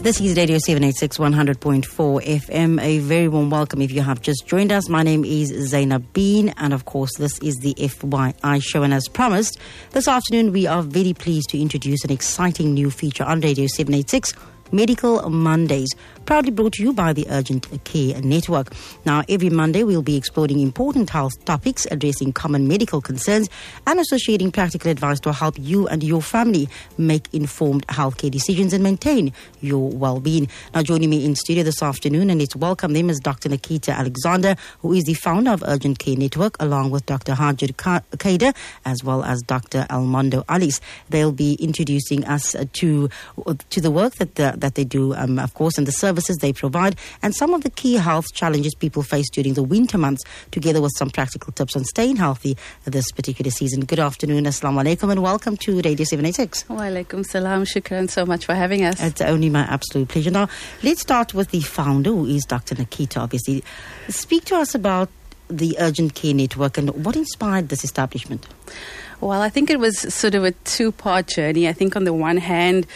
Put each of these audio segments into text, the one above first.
This is Radio 786 100.4 FM. A very warm welcome if you have just joined us. My name is Zainab Bean, and of course this is the FYI show. And as promised, this afternoon we are very pleased to introduce an exciting new feature on Radio 786, Medical Mondays, proudly brought to you by the Urgent Care Network. Now, every Monday we'll be exploring important health topics, addressing common medical concerns and associating practical advice to help you and your family make informed healthcare decisions and maintain your well-being. Now, joining me in studio this afternoon, and let's welcome them, is Dr. Nikita Alexander, who is the founder of Urgent Care Network, along with Dr. Hajir Kaida, as well as Dr. Almondo Alice. They'll be introducing us to the work that they do, of course, and the services they provide, and some of the key health challenges people face during the winter months, together with some practical tips on staying healthy this particular season. Good afternoon, assalamu alaikum, and welcome to Radio 786. Wa alaikum salam, shukran so much for having us. It's only my absolute pleasure. Now, let's start with the founder, who is Dr. Nikita, obviously. Speak to us about the Urgent Care Network and what inspired this establishment. Well, I think it was sort of a two-part journey. I think on the one hand,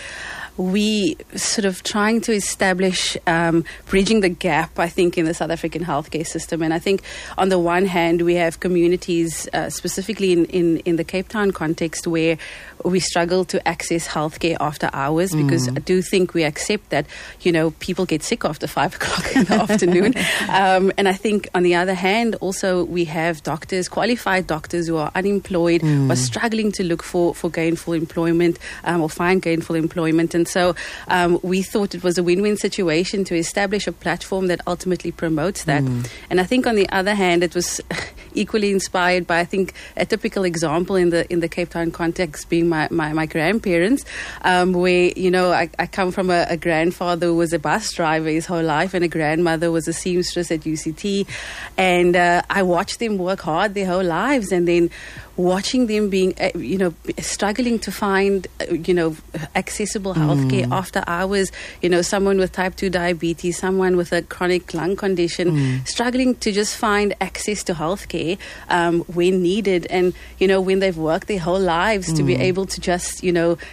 we sort of trying to establish bridging the gap, I think, in the South African healthcare system. And I think on the one hand, we have communities, specifically in the Cape Town context, where we struggle to access healthcare after hours, because I do think we accept that, you know, people get sick after 5 o'clock in the afternoon. And I think on the other hand, also we have doctors, qualified doctors who are unemployed, who are struggling to look for gainful employment or find gainful employment. And so we thought it was a win-win situation to establish a platform that ultimately promotes that. And I think on the other hand, it was equally inspired by, I think, a typical example in the Cape Town context being my grandparents, where, you know, I come from a grandfather who was a bus driver his whole life, and a grandmother was a seamstress at UCT. And I watched them work hard their whole lives, and then watching them being, struggling to find, accessible healthcare after hours, someone with type 2 diabetes, someone with a chronic lung condition, struggling to just find access to healthcare when needed. And, when they've worked their whole lives to be able to just,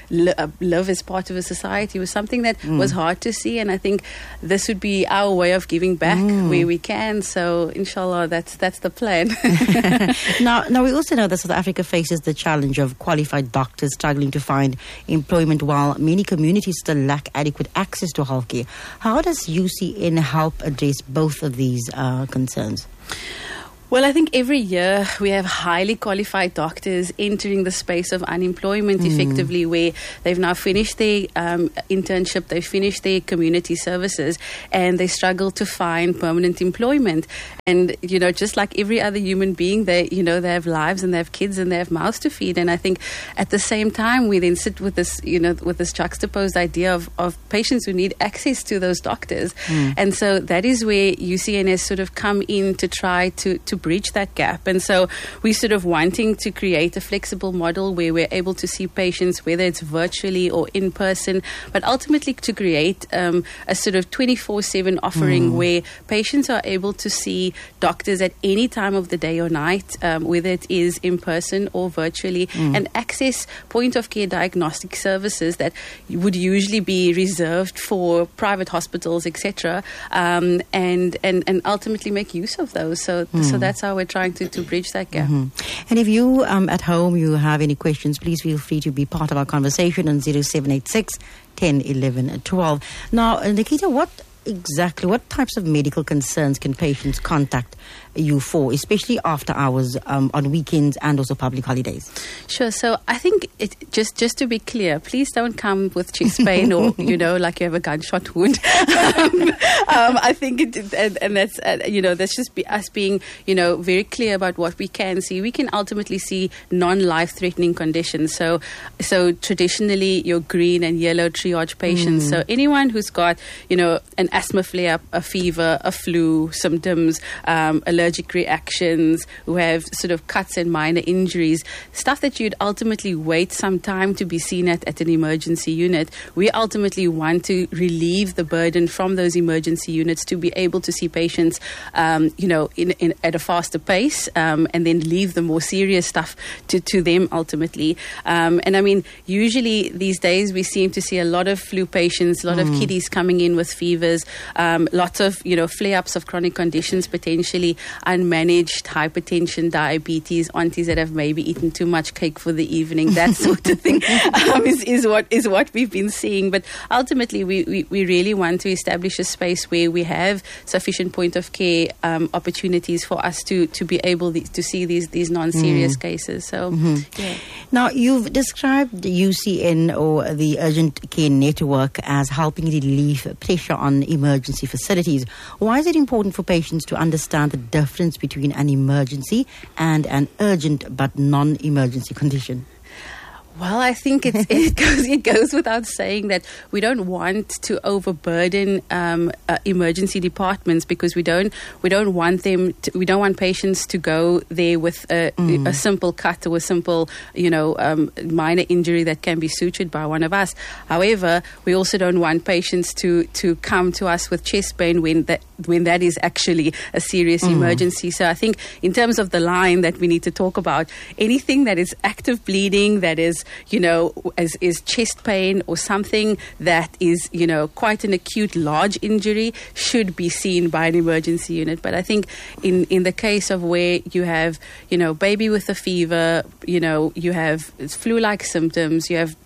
live as part of a society was something that was hard to see. And I think this would be our way of giving back where we can. So, inshallah, that's the plan. Now, we also know that South Africa faces the challenge of qualified doctors struggling to find employment, while many communities still lack adequate access to healthcare. How does UCN help address both of these concerns? Well, I think every year we have highly qualified doctors entering the space of unemployment effectively, where they've now finished their internship, they've finished their community services, and they struggle to find permanent employment. And, just like every other human being, they have lives and they have kids and they have mouths to feed. And I think at the same time, we then sit with this, with this juxtaposed idea of patients who need access to those doctors. And so that is where UCN has sort of come in to try to bridge that gap. And so we're sort of wanting to create a flexible model where we're able to see patients, whether it's virtually or in person, but ultimately to create a sort of 24/7 offering where patients are able to see doctors at any time of the day or night, whether it is in person or virtually, and access point of care diagnostic services that would usually be reserved for private hospitals, etc., and ultimately make use of those. So that's how we're trying to bridge that gap. And if you at home you have any questions, please feel free to be part of our conversation on 0786 10 11 12. Now, Nikita, what types of medical concerns can patients contact you for, especially after hours, on weekends and also public holidays? Sure. So I think just to be clear, please don't come with chest pain or like you have a gunshot wound. I think that's that's just us being very clear about what we can see. We can ultimately see non-life-threatening conditions. So traditionally your green and yellow triage patients. So anyone who's got an asthma flare-up, a fever, a flu, symptoms, allergic reactions, who have sort of cuts and minor injuries, stuff that you'd ultimately wait some time to be seen at an emergency unit. We ultimately want to relieve the burden from those emergency units to be able to see patients, in at a faster pace, and then leave the more serious stuff to them ultimately. And I mean, usually these days we seem to see a lot of flu patients, a lot of kiddies coming in with fevers, lots of, flare-ups of chronic conditions, potentially unmanaged hypertension, diabetes, aunties that have maybe eaten too much cake for the evening, that sort of thing is what we've been seeing. But ultimately, we really want to establish a space where we have sufficient point of care opportunities for us to be able to see these non-serious cases. So, yeah. Now, you've described the UCN, or the Urgent Care Network, as helping relieve pressure on emergency facilities. Why is it important for patients to understand the difference between an emergency and an urgent but non-emergency condition? Well, I think it goes without saying that we don't want to overburden emergency departments, because we don't want patients to go there with a simple cut or a simple minor injury that can be sutured by one of us. However, we also don't want patients to come to us with chest pain when that is actually a serious emergency. So I think in terms of the line that we need to talk about, anything that is active bleeding, that is is chest pain, or something that is, quite an acute large injury, should be seen by an emergency unit. But I think in the case of where you have, baby with a fever, you have flu-like symptoms, you have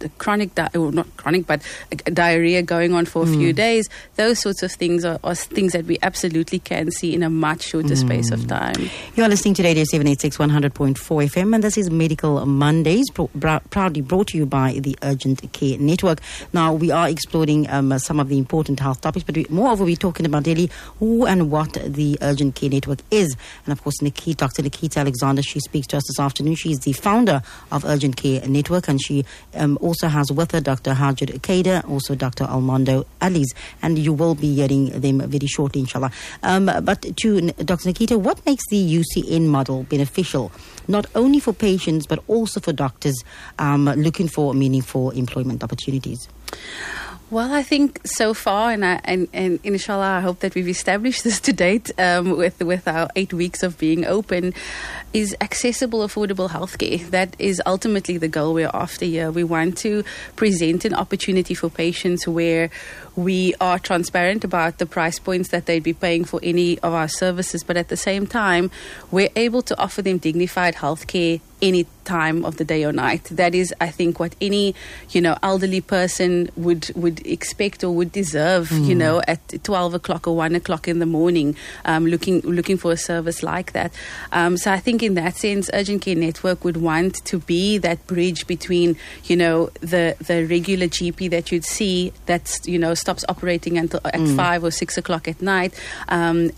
diarrhea going on for a few days, those sorts of things are things that we absolutely can see in a much shorter space of time. You are listening to Radio 786 100.4 FM, and this is Medical Mondays, proudly brought to you by the Urgent Care Network. Now, we are exploring some of the important health topics, but moreover, we're talking about really who and what the Urgent Care Network is. And of course, Dr. Nikita Alexander, she speaks to us this afternoon. She's the founder of Urgent Care Network, and she also has with her Dr. Hajid Kader, also Dr. Almondo Ali's, and you will be hearing them very shortly, inshallah. But to Dr. Nikita, what makes the UCN model beneficial, not only for patients, but also for doctors looking for meaningful employment opportunities? Well, I think so far, and inshallah, I hope that we've established this to date with our 8 weeks of being open, is accessible, affordable healthcare. That is ultimately the goal we're after here. We want to present an opportunity for patients where we are transparent about the price points that they'd be paying for any of our services, but at the same time, we're able to offer them dignified healthcare any time of the day or night. That is, I think, what any elderly person would expect or would deserve. At 12 o'clock or 1 o'clock in the morning, looking for a service like that. So I think in that sense, Urgent Care Network would want to be that bridge between the regular GP that you'd see that's stops operating until at 5 or 6 o'clock at night, and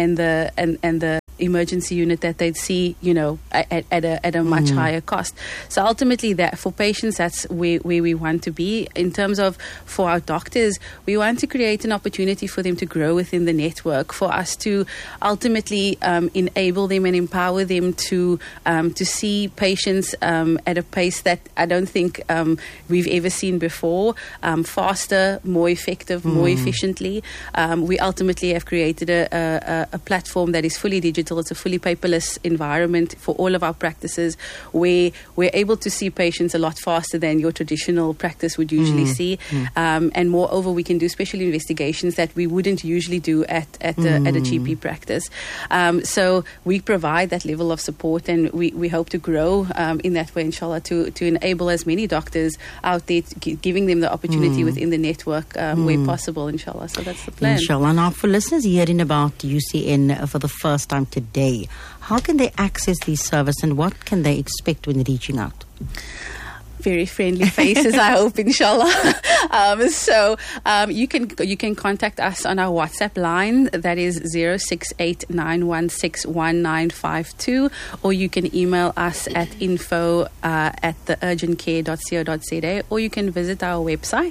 the emergency unit that they'd see, at a much higher cost. So ultimately, that for patients, that's where we want to be. In terms of for our doctors, we want to create an opportunity for them to grow within the network, for us to ultimately enable them and empower them to see patients at a pace that I don't think we've ever seen before, faster, more effective, more efficiently. We ultimately have created a platform that is fully digital. It's a fully paperless environment for all of our practices, where we're able to see patients a lot faster than your traditional practice would usually see. And moreover, we can do special investigations that we wouldn't usually do at a GP practice. So we provide that level of support, and we hope to grow in that way, inshallah, to enable as many doctors out there, giving them the opportunity within the network where possible, inshallah. So that's the plan. Inshallah. Now, for listeners hearing about UCN for the first time today, how can they access this service, and what can they expect when reaching out? very friendly faces, I hope, inshallah. You can contact us on our WhatsApp line, that is 068-916-1952, or you can email us at info@theurgentcare.co.za, or you can visit our website,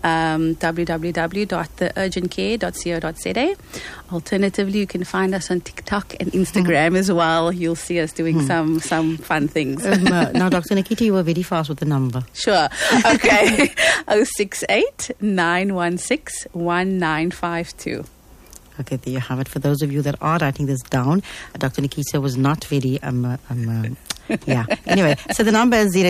www.theurgentcare.co.za. Alternatively, you can find us on TikTok and Instagram as well. You'll see us doing some fun things. Now, Dr. Nikita, you were very fast with the number. Sure. Okay. 068-916-1952. Okay, there you have it. For those of you that are writing this down, Dr. Nikita was not very, yeah. Anyway, so the number is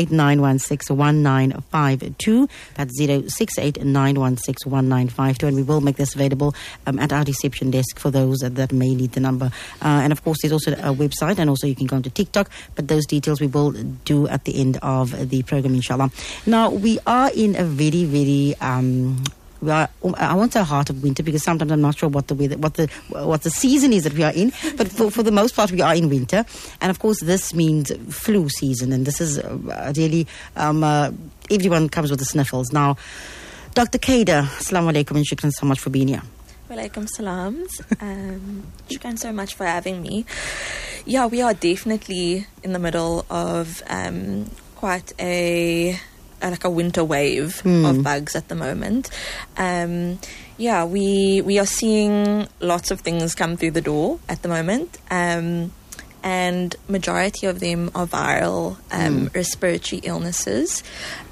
068-916-1952. That's 068-916-1952. And we will make this available at our reception desk for those that may need the number. And of course, there's also a website, and also you can go to TikTok. But those details we will do at the end of the program, inshallah. Now, we are in a very, very... I won't say heart of winter, because sometimes I'm not sure what the weather, what the season is that we are in. But for the most part, we are in winter, and of course, this means flu season, and this is really everyone comes with the sniffles. Now, Dr. Kaida, Assalamu alaikum, and shukran so much for being here. Walaikum salams. Shukran so much for having me. Yeah, we are definitely in the middle of quite a winter wave of bugs at the moment. We are seeing lots of things come through the door at the moment, and majority of them are viral respiratory illnesses.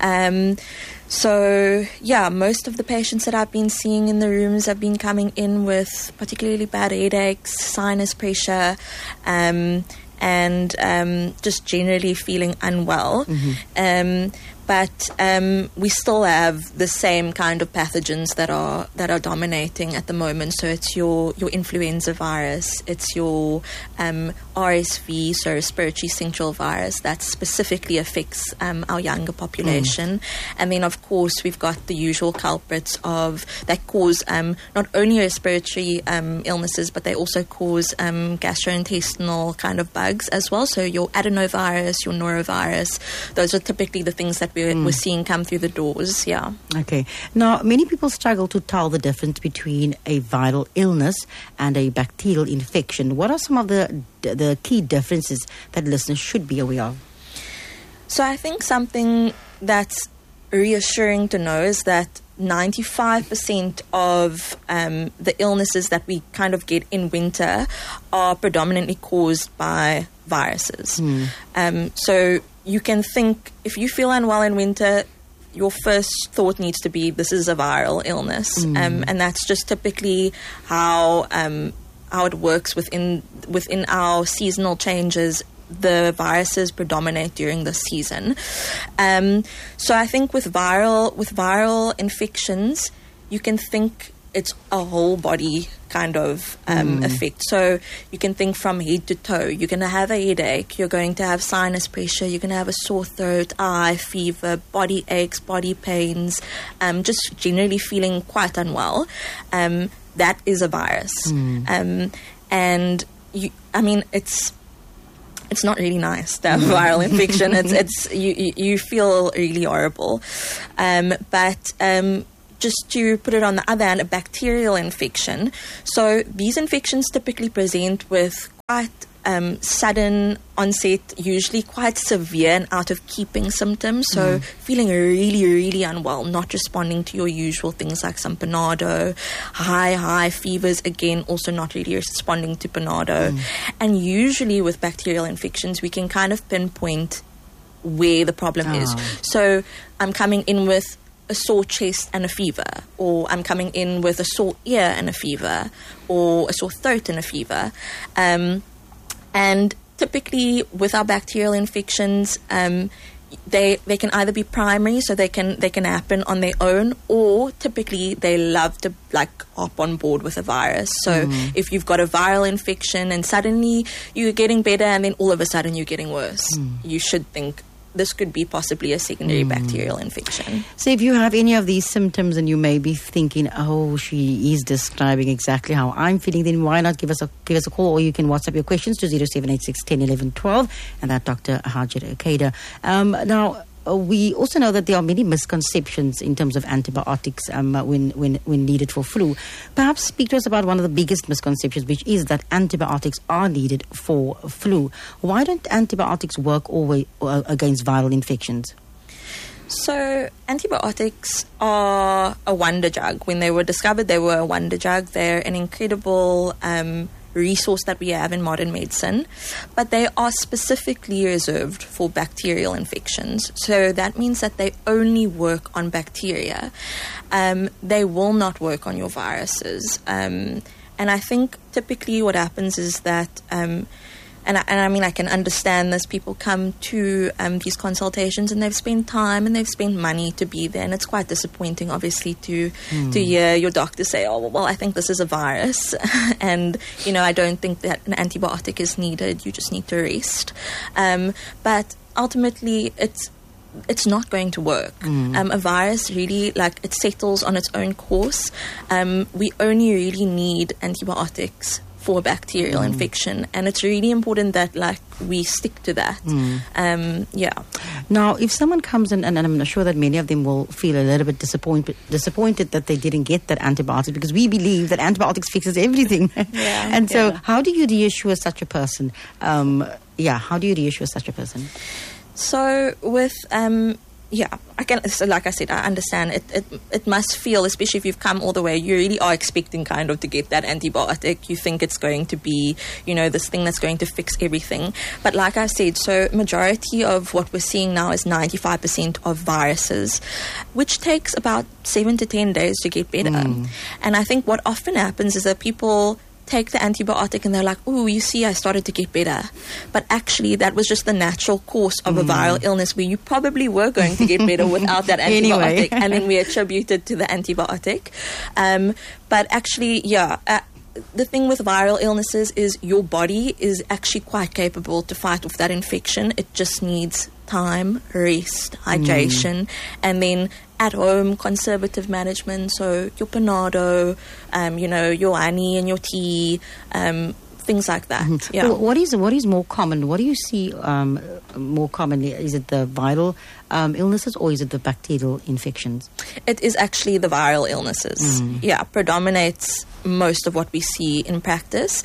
Most of the patients that I've been seeing in the rooms have been coming in with particularly bad headaches, sinus pressure, and just generally feeling unwell. But we still have the same kind of pathogens that are dominating at the moment. So it's your influenza virus, it's your RSV, so respiratory syncytial virus, that specifically affects our younger population. And then, of course, we've got the usual culprits that cause not only respiratory illnesses, but they also cause gastrointestinal kind of bugs as well. So your adenovirus, your norovirus, those are typically the things that we're seeing come through the doors. Yeah. Okay. Now, many people struggle to tell the difference between a viral illness and a bacterial infection. What are some of the key differences that listeners should be aware of? So I think something that's reassuring to know is that 95% of the illnesses that we kind of get in winter are predominantly caused by viruses. So you can think, if you feel unwell in winter, your first thought needs to be, this is a viral illness. And that's just typically how it works within our seasonal changes. The viruses predominate during the season. So I think with viral infections, you can think it's a whole body kind of effect. So you can think from head to toe. You're going to have a headache. You're going to have sinus pressure. You're going to have a sore throat, eye, fever, body aches, body pains, just generally feeling quite unwell. That is a virus. And it's not really nice to have viral infection. It's you feel really horrible. But just to put it on the other hand, a bacterial infection. So these infections typically present with quite sudden onset, usually quite severe and out of keeping symptoms. So feeling really, really unwell, not responding to your usual things like some Panado, high fevers, again, also not really responding to Panado. And usually with bacterial infections, we can kind of pinpoint where the problem is. So I'm coming in with a sore chest and a fever, or I'm coming in with a sore ear and a fever, or a sore throat and a fever. And typically with our bacterial infections, they can either be primary, so they can happen on their own, or typically they love to hop on board with a virus. So if you've got a viral infection and suddenly you're getting better and then all of a sudden you're getting worse, you should think this could be possibly a secondary bacterial infection. So if you have any of these symptoms and you may be thinking, oh, she is describing exactly how I'm feeling, then why not give us a call, or you can WhatsApp your questions to 0786 10 11 12, and that Dr. Hajar Kaida. Now, we also know that there are many misconceptions in terms of antibiotics when needed for flu. Perhaps speak to us about one of the biggest misconceptions, which is that antibiotics are needed for flu. Why don't antibiotics work always against viral infections? So antibiotics are a wonder drug. When they were discovered, they were a wonder drug. They're an incredible resource that we have in modern medicine, but they are specifically reserved for bacterial infections. So that means that they only work on bacteria. They will not work on your viruses. And I think typically what happens is that and I mean, I can understand this. People come to these consultations and they've spent time and they've spent money to be there. And it's quite disappointing, obviously, to hear your doctor say, oh, well, I think this is a virus. And, you know, I don't think that an antibiotic is needed. You just need to rest. But ultimately, it's not going to work. A virus really, it settles on its own course. We only really need antibiotics for bacterial infection, and it's really important that we stick to that. Now, if someone comes in, and I'm sure that many of them will feel a little bit disappointed that they didn't get that antibiotic, because we believe that antibiotics fixes everything. So how do you reassure such a person? How do you reassure such a person? So with I can. So like I said, I understand it must feel, especially if you've come all the way, you really are expecting kind of to get that antibiotic. You think it's going to be, this thing that's going to fix everything. But like I said, so majority of what we're seeing now is 95% of viruses, which takes about 7 to 10 days to get better. And I think what often happens is that people take the antibiotic and they're like, oh, you see, I started to get better. But actually, that was just the natural course of a viral illness where you probably were going to get better without that antibiotic. And then we attribute it to the antibiotic. But actually, the thing with viral illnesses is your body is actually quite capable to fight off that infection. It just needs time, rest, hydration, and then at home conservative management. So your Panado, your honey and your tea, things like that. Well, what is more common? What do you see more commonly? Is it the viral illnesses or is it the bacterial infections? It is actually the viral illnesses. Predominates most of what we see in practice.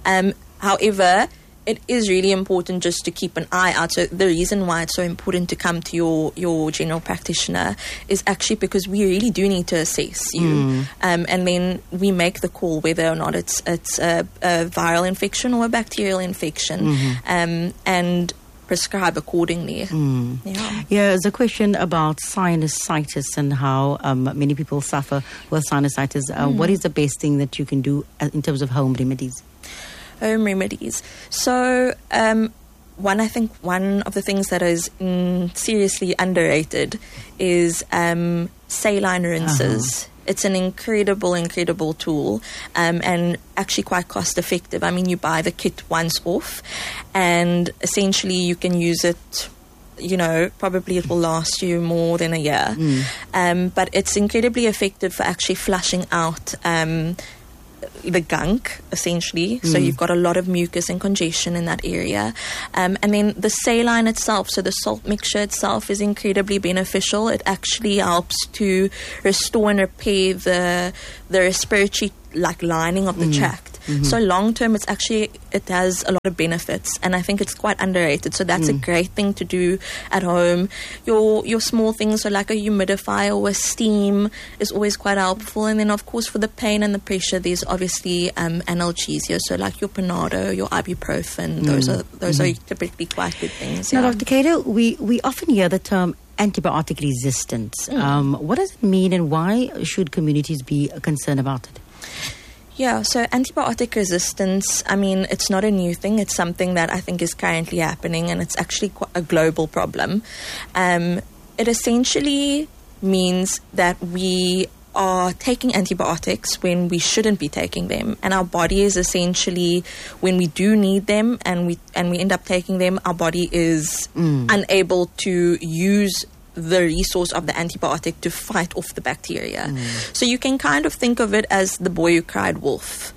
However, it is really important just to keep an eye out. So the reason why it's so important to come to your general practitioner is actually because we really do need to assess you. And then we make the call whether or not it's a viral infection or a bacterial infection, and prescribe accordingly. There's a question about sinusitis and how many people suffer with sinusitis. What is the best thing that you can do in terms of home remedies? Home remedies. So one of the things that is seriously underrated is saline rinses. It's an incredible tool, and actually quite cost effective. I mean, you buy the kit once off, and essentially you can use it, probably it will last you more than a year. But it's incredibly effective for actually flushing out the gunk, essentially. So you've got a lot of mucus and congestion in that area. And then the saline itself, so the salt mixture itself, is incredibly beneficial. It actually helps to restore and repair the respiratory lining of the tract. So long term, it has a lot of benefits, and I think it's quite underrated. So that's a great thing to do at home. Your small things, so like a humidifier or a steam, is always quite helpful. And then of course for the pain and the pressure, there's obviously analgesia. So like your Panado, your ibuprofen, those are typically quite good things. Now, Dr. Cato, we often hear the term antibiotic resistance. What does it mean, and why should communities be concerned about it? So antibiotic resistance, I mean, it's not a new thing. It's something that I think is currently happening, and it's actually a global problem. It essentially means that we are taking antibiotics when we shouldn't be taking them, and our body is essentially, when we do need them and we end up taking them, our body is unable to use the resource of the antibiotic to fight off the bacteria. So you can kind of think of it as the boy who cried wolf.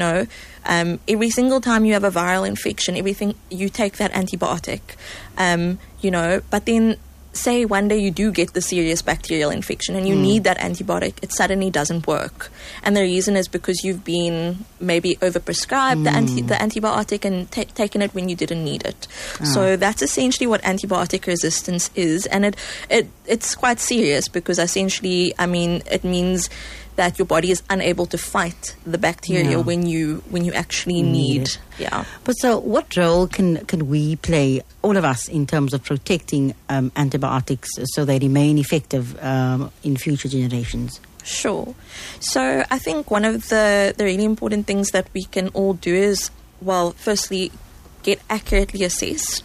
Every single time you have a viral infection, you take that antibiotic, but then say one day you do get the serious bacterial infection and you need that antibiotic, it suddenly doesn't work. And the reason is because you've been maybe overprescribed the antibiotic and taken it when you didn't need it. So that's essentially what antibiotic resistance is. And it's quite serious because essentially, I mean, it means that your body is unable to fight the bacteria when you actually need. Yeah. But so what role can we play, all of us, in terms of protecting antibiotics so they remain effective in future generations? Sure. So I think one of the really important things that we can all do is, well, firstly, get accurately assessed.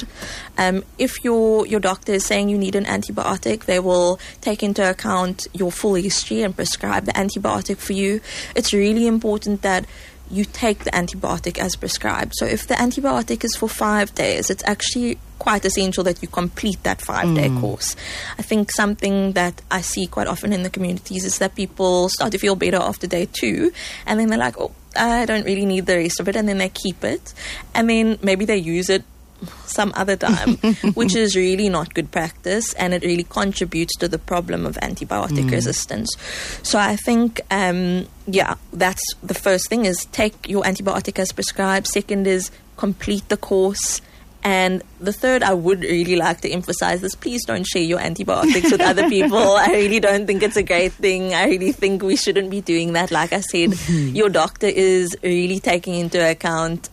If your doctor is saying you need an antibiotic, they will take into account your full history and prescribe the antibiotic for you. It's really important that you take the antibiotic as prescribed. So if the antibiotic is for 5 days, it's actually quite essential that you complete that 5-day course. I think something that I see quite often in the communities is that people start to feel better after day 2, and then they're like, oh, I don't really need the rest of it, and then they keep it, and then maybe they use it some other time, which is really not good practice, and it really contributes to the problem of antibiotic resistance. So I think, that's the first thing, is take your antibiotic as prescribed. Second is complete the course. And the third, I would really like to emphasize this: please don't share your antibiotics with other people. I really don't think it's a great thing. I really think we shouldn't be doing that. Like I said, your doctor is really taking into account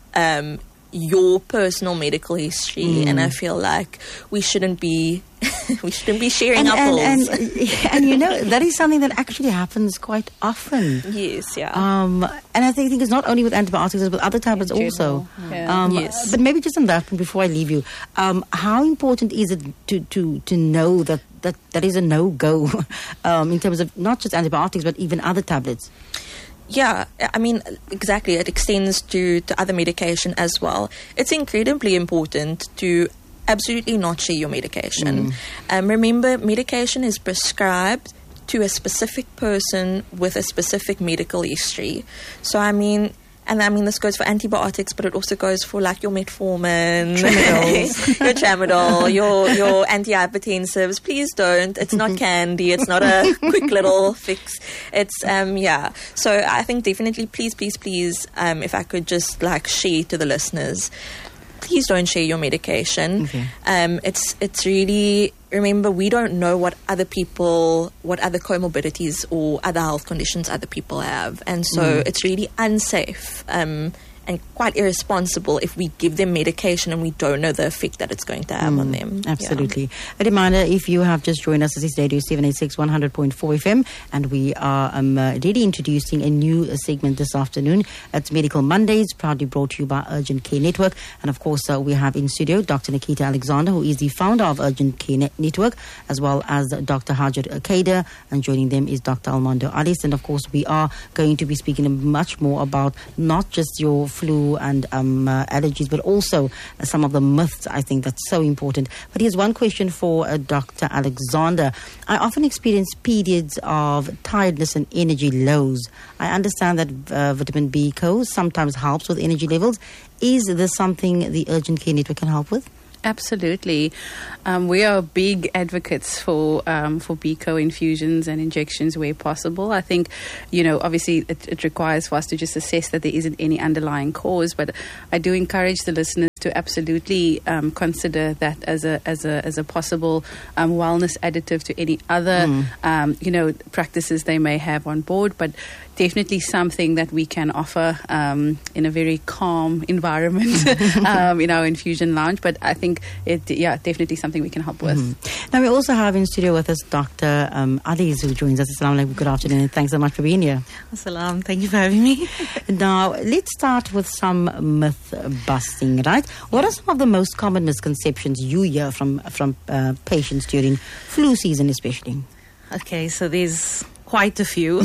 your personal medical history, and I feel like we shouldn't be sharing our pills. And you know, that is something that actually happens quite often. Yes, yeah. And I think it's not only with antibiotics, but with other tablets also. Yeah. Yes. But maybe just on that point before I leave you, how important is it to know that is a no-go in terms of not just antibiotics, but even other tablets? Yeah, I mean, exactly. It extends to other medication as well. It's incredibly important to absolutely not share your medication. Remember, medication is prescribed to a specific person with a specific medical history. So, I mean, this goes for antibiotics, but it also goes for like your metformin, your tramadol, your antihypertensives. Please don't. It's not candy. It's not a quick little fix. It's, So I think definitely, please, if I could just like share to the listeners, please don't share your medication. Okay. It's really, remember, we don't know what other comorbidities or other health conditions other people have. And so it's really unsafe and quite irresponsible if we give them medication and we don't know the effect that it's going to have on them. Absolutely. Yeah. A reminder, if you have just joined us, this is Radio 786 100.4 FM, and we are really introducing a new segment this afternoon. It's Medical Mondays, proudly brought to you by Urgent Care Network. And of course, we have in studio Dr. Nikita Alexander, who is the founder of Urgent Care Network, as well as Dr. Hajar Kader, and joining them is Dr. Armando Alice. And of course, we are going to be speaking much more about not just your flu and allergies, but also some of the myths. I think that's so important. But here's one question for Dr. Alexander. I often experience periods of tiredness and energy lows. I understand that vitamin B sometimes helps with energy levels. Is this something the Urgent Care Network can help with? Absolutely. We are big advocates for BICO infusions and injections where possible. I think, obviously it requires for us to just assess that there isn't any underlying cause, but I do encourage the listeners to absolutely consider that as a possible wellness additive to any other, practices they may have on board, but definitely something that we can offer in a very calm environment in our infusion lounge. But I think definitely something we can help with. Now we also have in studio with us Dr. Alice, who joins us. Assalamu alaikum, good afternoon, and thanks so much for being here. Assalam, thank you for having me. Now let's start with some myth busting, right? What are some of the most common misconceptions you hear from patients during flu season especially? Okay, so there's quite a few.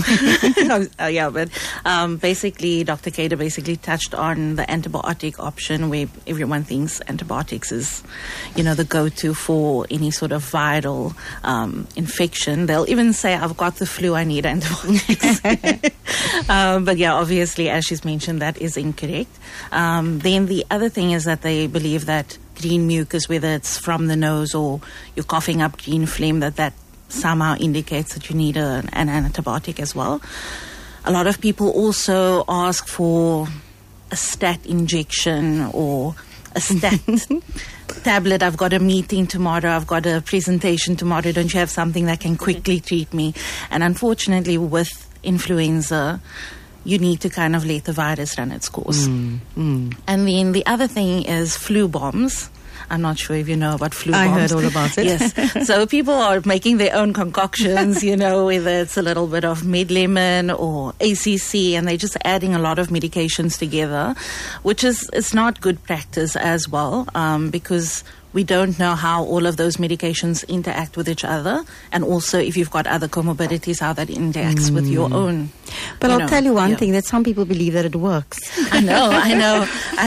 Basically, Dr. Kader basically touched on the antibiotic option, where everyone thinks antibiotics is, the go-to for any sort of viral infection. They'll even say, I've got the flu, I need antibiotics. But obviously, as she's mentioned, that is incorrect. Then the other thing is that they believe that green mucus, whether it's from the nose or you're coughing up green phlegm, that somehow indicates that you need an antibiotic as well. A lot of people also ask for a stat injection or a stat tablet. I've got a meeting tomorrow, I've got a presentation tomorrow, don't you have something that can quickly treat me? And unfortunately with influenza, you need to kind of let the virus run its course. And then the other thing is flu bombs. I'm not sure if you know about flu bombs. I heard all about it. Yes. So people are making their own concoctions, whether it's a little bit of Med-Lemon or ACC, and they're just adding a lot of medications together, which it's not good practice as well, because we don't know how all of those medications interact with each other, and also if you've got other comorbidities, how that interacts with your own. But I'll tell you one thing, that some people believe that it works. I know.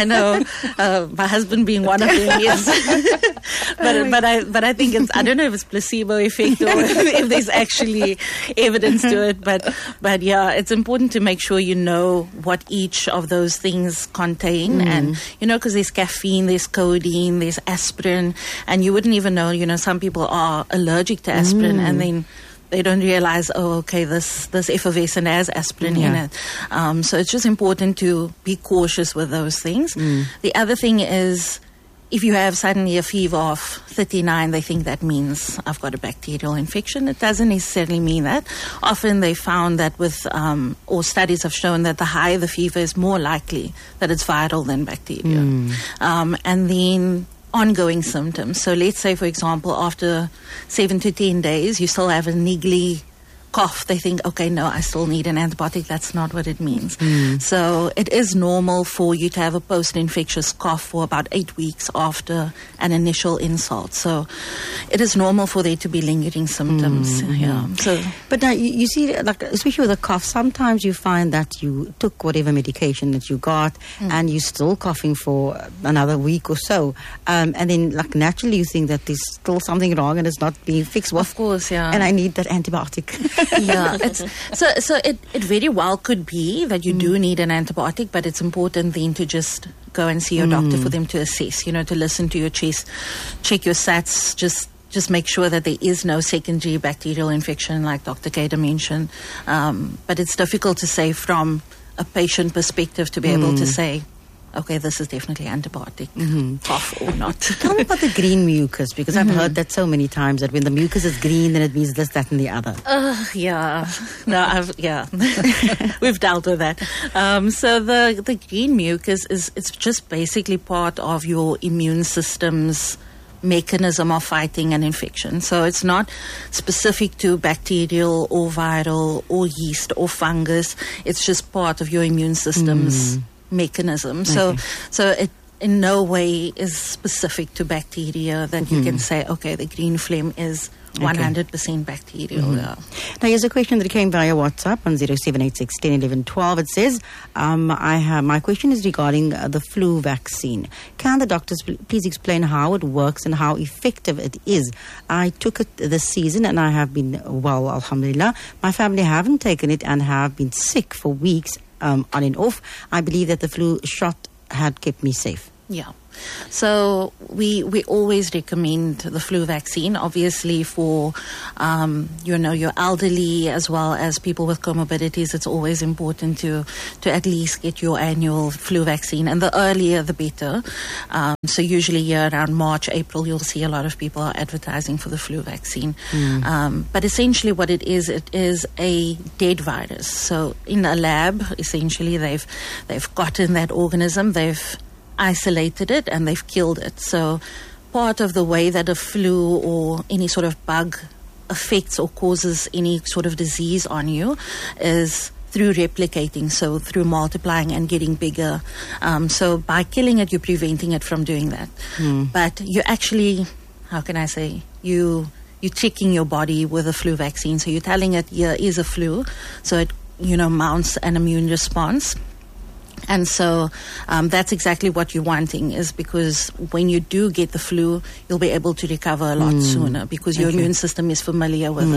My husband being one of them, yes. but I think I don't know if it's placebo effect or if there's actually evidence to it. But yeah, it's important to make sure you know what each of those things contain, and because there's caffeine, there's codeine, there's aspirin. And you wouldn't even know, some people are allergic to aspirin, and then they don't realize, this effervescent has aspirin in it. So it's just important to be cautious with those things. The other thing is, if you have suddenly a fever of 39, they think that means I've got a bacterial infection. It doesn't necessarily mean that. Often they found that or studies have shown that the higher the fever is, more likely that it's viral than bacterial. And then ongoing symptoms. So let's say, for example, after 7 to 10 days, you still have a niggly cough. They think, okay, no, I still need an antibiotic. That's not what it means. So it is normal for you to have a post-infectious cough for about 8 weeks after an initial insult. So it is normal for there to be lingering symptoms. But now you see, like, especially with a cough, sometimes you find that you took whatever medication that you got and you're still coughing for another week or so. And then, like, naturally you think that there's still something wrong and it's not being fixed. Of course, And I need that antibiotic. So it very well could be that you do need an antibiotic, but it's important then to just go and see your doctor for them to assess, to listen to your chest, check your SATs, just make sure that there is no secondary bacterial infection like Dr. Kader mentioned. But it's difficult to say from a patient perspective to be able to say, okay, this is definitely antibiotic, cough or not. Tell me about the green mucus, because I've heard that so many times, that when the mucus is green, then it means this, that, and the other. We've dealt with that. So the green mucus it's just basically part of your immune system's mechanism of fighting an infection. So it's not specific to bacterial or viral or yeast or fungus. It's just part of your immune system's mechanism. So it in no way is specific to bacteria that you can say, okay, the green phlegm is 100% bacterial. Now, here's a question that came via WhatsApp on 0786 10 11 12. It says, my question is regarding the flu vaccine. Can the doctors please explain how it works and how effective it is? I took it this season and I have been well, alhamdulillah. My family haven't taken it and have been sick for weeks on and off. I believe that the flu shot had kept me safe. Yeah. So we always recommend the flu vaccine, obviously for, your elderly as well as people with comorbidities. It's always important to at least get your annual flu vaccine, and the earlier the better. So usually around March, April, you'll see a lot of people are advertising for the flu vaccine. But essentially what it is a dead virus. So in a lab, essentially they've gotten that organism, they've isolated it and they've killed it. So part of the way that a flu or any sort of bug affects or causes any sort of disease on you is through replicating, so through multiplying and getting bigger. So by killing it, you're preventing it from doing that. But you actually, how can I say, you're checking your body with a flu vaccine. So you're telling it, here is a flu. So it, mounts an immune response. And so that's exactly what you're wanting, is because when you do get the flu, you'll be able to recover a lot sooner because your immune system is familiar with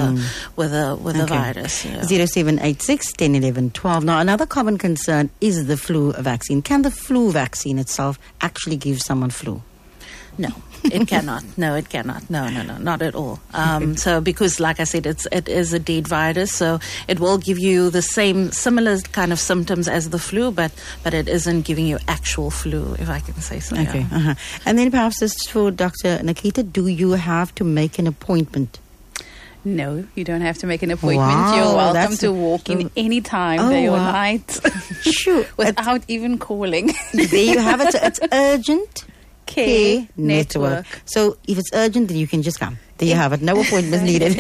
the virus. 0786 10 11 12. Now, another common concern is the flu vaccine. Can the flu vaccine itself actually give someone flu? No, it cannot. No, it cannot. No, not at all. So because, like I said, it is a dead virus, so it will give you the similar kind of symptoms as the flu, but it isn't giving you actual flu, if I can say so. Okay. Yeah. And then perhaps just for Dr. Nikita, do you have to make an appointment? No, you don't have to make an appointment. Wow, You're welcome that's to walk in any time, day or night, Sure. without even calling. There you have it. It's Urgent Care Network. So if it's urgent, then you can just come. There you have it. No appointments needed.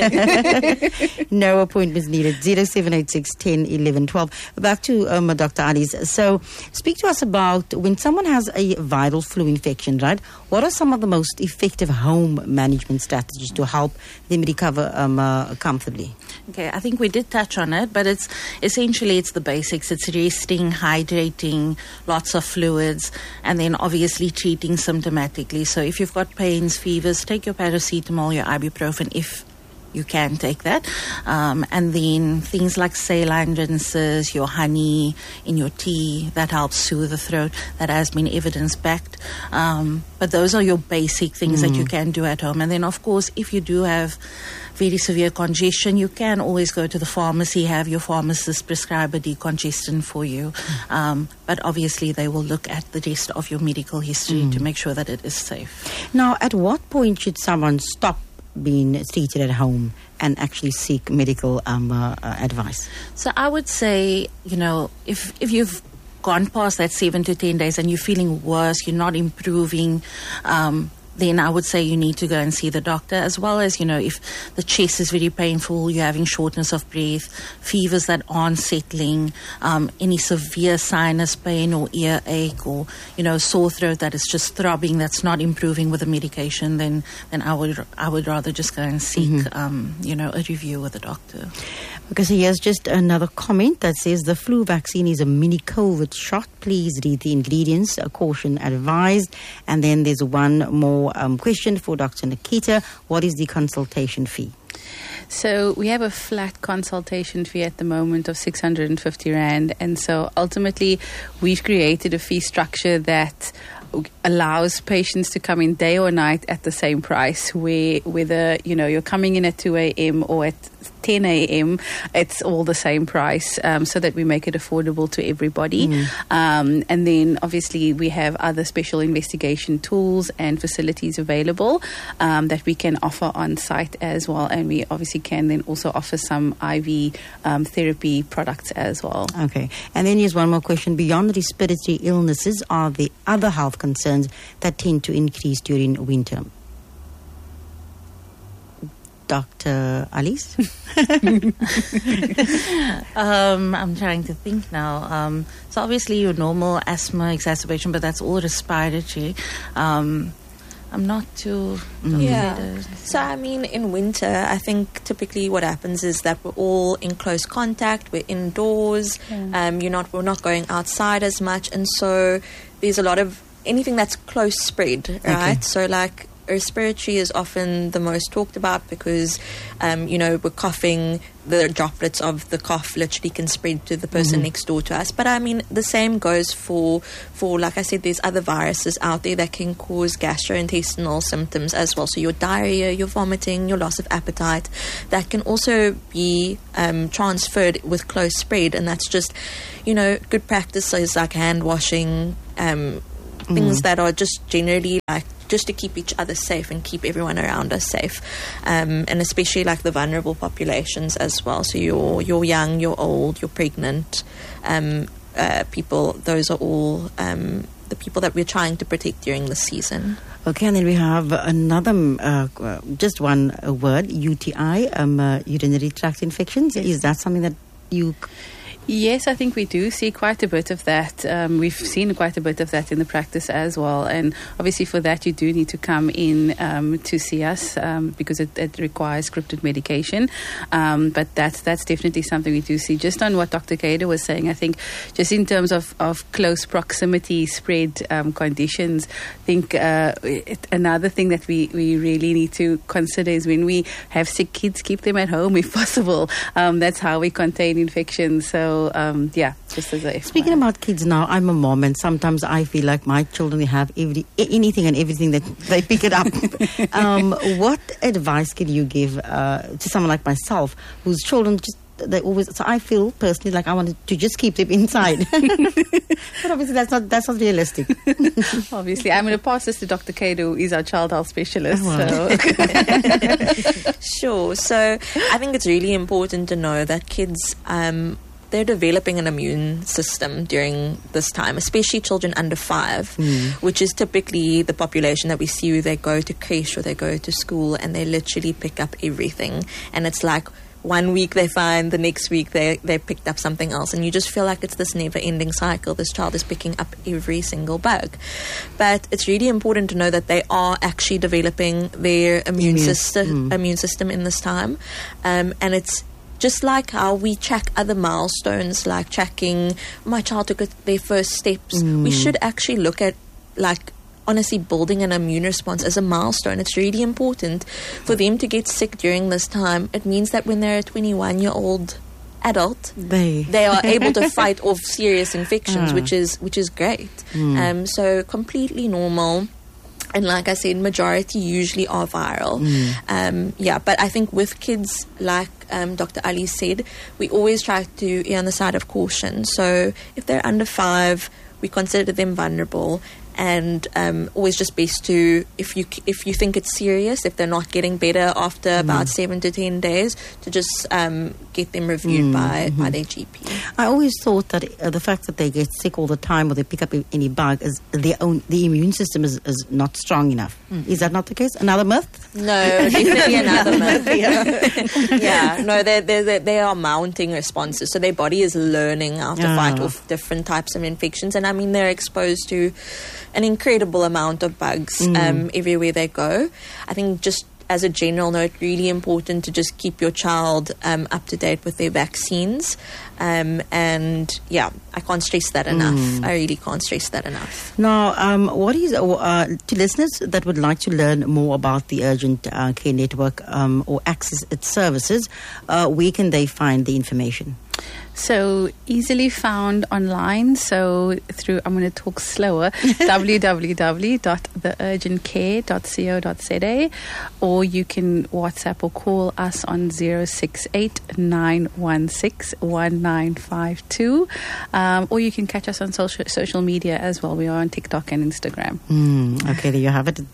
No appointments needed. 0786 10 11 12. Back to Dr. Alice. So speak to us about when someone has a viral flu infection, right? What are some of the most effective home management strategies to help them recover comfortably? Okay, I think we did touch on it, but it's essentially the basics. It's resting, hydrating, lots of fluids, and then obviously treating symptomatically. So if you've got pains, fevers, take your paracetamol, your ibuprofen if you can take that. And then things like saline rinses, your honey in your tea, that helps soothe the throat. That has been evidence-backed. But those are your basic things that you can do at home. And then, of course, if you do have very severe congestion, you can always go to the pharmacy, have your pharmacist prescribe a decongestant for you. But obviously, they will look at the rest of your medical history to make sure that it is safe. Now, at what point should someone stop being treated at home and actually seek medical advice? So I would say, if you've gone past that 7 to 10 days and you're feeling worse, you're not improving, then I would say you need to go and see the doctor, as well as, if the chest is very painful, you're having shortness of breath, fevers that aren't settling, any severe sinus pain or earache or, sore throat that is just throbbing, that's not improving with the medication, then I would rather just go and seek, a review with a doctor. Okay, so here's just another comment that says the flu vaccine is a mini COVID shot. Please read the ingredients. Caution advised. And then there's one more question for Dr. Nikita. What is the consultation fee? So we have a flat consultation fee at the moment of 650 Rand. And so ultimately we've created a fee structure that allows patients to come in day or night at the same price, whether you're coming in at 2 a.m. or at 10 a.m., it's all the same price, so that we make it affordable to everybody. And then obviously we have other special investigation tools and facilities available that we can offer on site as well. And we obviously can then also offer some IV therapy products as well. Okay. And then here's one more question. Beyond respiratory illnesses, are there other health concerns that tend to increase during winter? Dr. Alice? I'm trying to think now. So obviously your normal asthma exacerbation, but that's all respiratory. I'm not too... Yeah. So, in winter, I think typically what happens is that we're all in close contact. We're indoors. Yeah. We're not going outside as much. And so there's a lot of anything that's close spread, right? Okay. So, respiratory is often the most talked about because, we're coughing. The droplets of the cough literally can spread to the person next door to us. But the same goes for like I said, there's other viruses out there that can cause gastrointestinal symptoms as well. So your diarrhea, your vomiting, your loss of appetite, that can also be transferred with close spread. And that's just, good practices like hand washing, things that are just generally just to keep each other safe and keep everyone around us safe, and especially the vulnerable populations as well. So you're young, you're old, you're pregnant people. Those are all the people that we're trying to protect during the season. Okay, and then we have another, just one word, UTI, urinary tract infections. Yes. Is that something that you... Yes, I think we do see quite a bit of that. We've seen quite a bit of that in the practice as well. And obviously for that, you do need to come in to see us because it requires scripted medication. But that's definitely something we do see. Just on what Dr. Kader was saying, I think just in terms of close proximity spread conditions, I think another thing that we really need to consider is when we have sick kids, keep them at home if possible. That's how we contain infections. So So, just as a Speaking about kids now, I'm a mom, and sometimes I feel like my children have anything and everything that they pick it up. What advice can you give to someone like myself whose children they always? So I feel personally like I wanted to just keep them inside, but obviously that's not realistic. Obviously, I'm going to pass this to Dr. Kate, who is our child health specialist. Sure. So I think it's really important to know that kids, they're developing an immune system during this time, especially children under 5, which is typically the population that we see who they go to creche or they go to school and they literally pick up everything. And it's like 1 week they're fine, the next week they picked up something else, and you just feel like it's this never-ending cycle. This child is picking up every single bug. But it's really important to know that they are actually developing their immune system in this time, and it's just like how we track other milestones, like tracking my child took their first steps. We should actually look at, like, honestly, building an immune response as a milestone. It's really important for them to get sick during this time. It means that when they're a 21-year-old adult, they are able to fight off serious infections, which is great. So completely normal. And like I said, majority usually are viral. But I think with kids, like Dr. Ali said, we always try to err on the side of caution. So if they're under 5, we consider them vulnerable. And always just best to, if you think it's serious, if they're not getting better after about 7 to 10 days, to just get them reviewed by their GP. I always thought that the fact that they get sick all the time or they pick up any bug is the immune system is not strong enough. Is that not the case? Another myth? No, definitely another myth. No, they are mounting responses. So their body is learning how to fight off different types of infections. And I mean, they're exposed to an incredible amount of bugs everywhere they go. I think just as a general note, really important to just keep your child up to date with their vaccines. I can't stress that enough. I really can't stress that enough. Now, what is to listeners that would like to learn more about the Urgent Care Network or access its services, where can they find the information? So easily found online. So through, I'm going to talk slower, www.theurgentcare.co.za, or you can WhatsApp or call us on 068-916-1952, or you can catch us on social media as well. We are on TikTok and Instagram. Okay, there you have it,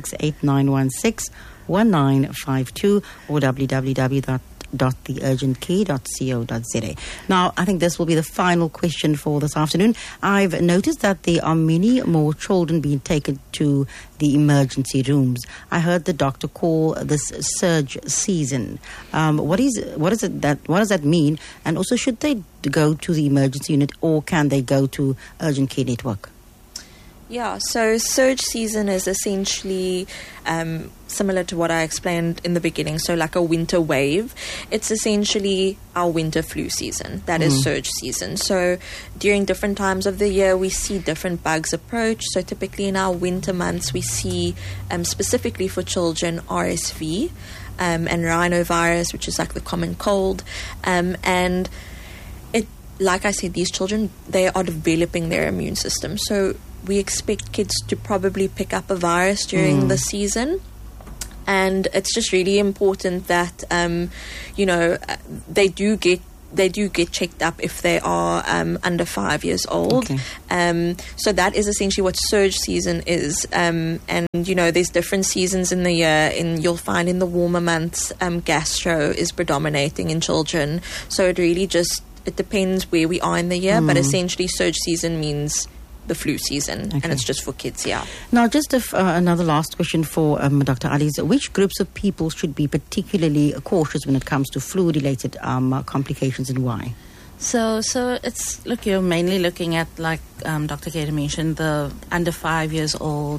068-916-1952 or www.theurgentcare.co.za. Now, I think this will be the final question for this afternoon. I've noticed that there are many more children being taken to the emergency rooms. I heard the doctor call this surge season. What does that mean? And also, should they go to the emergency unit or can they go to Urgent Care Network? Yeah, so surge season is essentially similar to what I explained in the beginning, so like a winter wave. It's essentially our winter flu season. That is surge season. So during different times of the year, we see different bugs approach. So typically in our winter months, we see specifically for children RSV and rhinovirus, which is like the common cold. And it, like I said, these children, they are developing their immune system. So we expect kids to probably pick up a virus during the season. And it's just really important that, they do get checked up if they are under 5 years old. Okay. So that is essentially what surge season is. And, there's different seasons in the year. You'll find in the warmer months, gastro is predominating in children. So it really it depends where we are in the year. But essentially surge season means the flu season, and it's just for kids. Now, just another last question for Dr. Ali. Which groups of people should be particularly cautious when it comes to flu-related complications, and why? So it's, you're mainly looking at, like Dr. Kater mentioned, the under 5 years old,